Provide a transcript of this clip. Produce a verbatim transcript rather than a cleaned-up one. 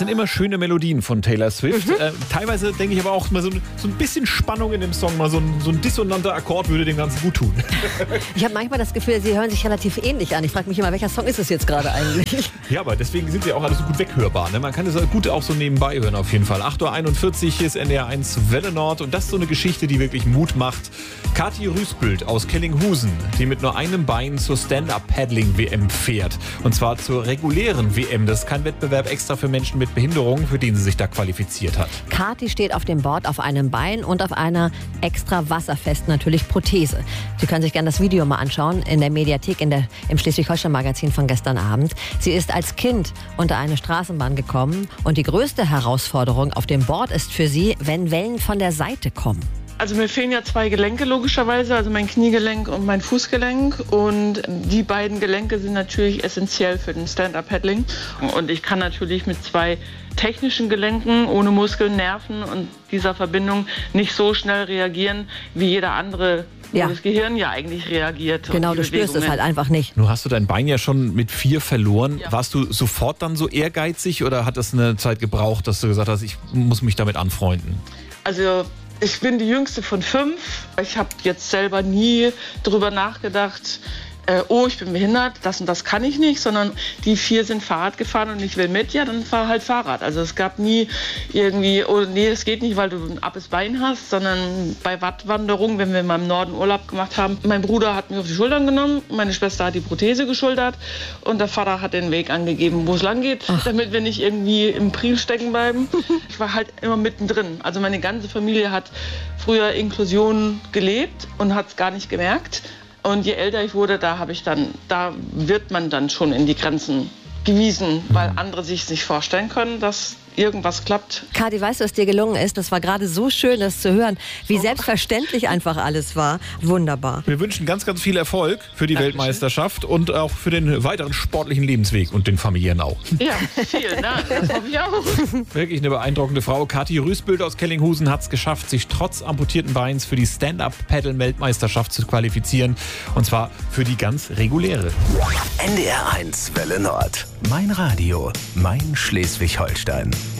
sind immer schöne Melodien von Taylor Swift. Mhm. Äh, teilweise denke ich aber auch mal so, so ein bisschen Spannung in dem Song, mal so ein, so ein dissonanter Akkord würde dem Ganzen gut tun. Ich habe manchmal das Gefühl, sie hören sich relativ ähnlich an. Ich frage mich immer, welcher Song ist es jetzt gerade eigentlich? Ja, aber deswegen sind sie auch alle so gut weghörbar. Ne? Man kann es gut auch so nebenbei hören auf jeden Fall. acht Uhr einundvierzig, hier ist N D R eins Welle Nord und das ist so eine Geschichte, die wirklich Mut macht. Kathi Rüßbüld aus Kellinghusen, die mit nur einem Bein zur Stand-Up-Paddling-W M fährt. Und zwar zur regulären W M. Das ist kein Wettbewerb extra für Menschen mit Behinderungen, für den sie sich da qualifiziert hat. Kathi steht auf dem Board auf einem Bein und auf einer extra wasserfesten natürlich Prothese. Sie können sich gerne das Video mal anschauen in der Mediathek in der, im Schleswig-Holstein-Magazin von gestern Abend. Sie ist als Kind unter eine Straßenbahn gekommen und die größte Herausforderung auf dem Board ist für sie, wenn Wellen von der Seite kommen. Also mir fehlen ja zwei Gelenke logischerweise, also mein Kniegelenk und mein Fußgelenk. Und die beiden Gelenke sind natürlich essentiell für den Stand-Up-Paddling. Und ich kann natürlich mit zwei technischen Gelenken, ohne Muskeln, Nerven und dieser Verbindung nicht so schnell reagieren, wie jeder andere, wo ja. das Gehirn ja eigentlich reagiert. Genau, du spürst es halt einfach nicht. Nun hast du dein Bein ja schon mit vier verloren. Ja. Warst du sofort dann so ehrgeizig oder hat das eine Zeit gebraucht, dass du gesagt hast, ich muss mich damit anfreunden? Also ich bin die jüngste von fünf. Ich habe jetzt selber nie drüber nachgedacht, äh, oh, ich bin behindert, das und das kann ich nicht, sondern die vier sind Fahrrad gefahren und ich will mit, ja, dann fahr halt Fahrrad. Also es gab nie irgendwie, oh nee, das geht nicht, weil du ein abes Bein hast, sondern bei Wattwanderungen, wenn wir mal im Norden Urlaub gemacht haben, mein Bruder hat mich auf die Schultern genommen, meine Schwester hat die Prothese geschultert und der Vater hat den Weg angegeben, wo es lang geht, Ach. damit wir nicht irgendwie im Priel stecken bleiben. Ich war halt immer mittendrin. Also meine ganze Familie hat früher Inklusion gelebt und hat es gar nicht gemerkt. Und je älter ich wurde, da habe ich dann, da wird man dann schon in die Grenzen gewiesen, weil andere sich nicht vorstellen können, dass irgendwas klappt. Kathi, weißt du, was dir gelungen ist? Das war gerade so schön, das zu hören, wie oh. selbstverständlich einfach alles war. Wunderbar. Wir wünschen ganz, ganz viel Erfolg für die Dankeschön. Weltmeisterschaft und auch für den weiteren sportlichen Lebensweg und den familiären auch. Ja, vielen Dank. Das hoffe ich auch. Wirklich eine beeindruckende Frau. Kathi Rüßbüld aus Kellinghusen hat es geschafft, sich trotz amputierten Beins für die Stand-Up-Paddle-Weltmeisterschaft zu qualifizieren. Und zwar für die ganz reguläre. N D R eins Welle Nord. Mein Radio. Mein Schleswig-Holstein.